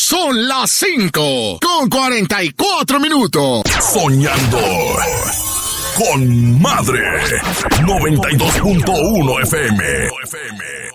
Son las 5:44. Soñando con Madre. 92.1 FM.